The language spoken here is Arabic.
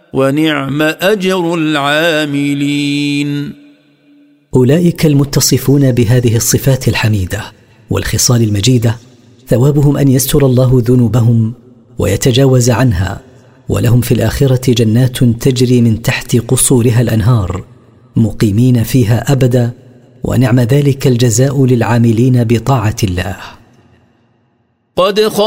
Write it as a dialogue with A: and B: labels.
A: ونعم أجر العاملين.
B: أولئك المتصفون بهذه الصفات الحميدة والخصال المجيدة ثوابهم أن يستر الله ذنوبهم ويتجاوز عنها، ولهم في الآخرة جنات تجري من تحت قصورها الأنهار مقيمين فيها أبدا، ونعم ذلك الجزاء للعاملين بطاعة الله.
A: قد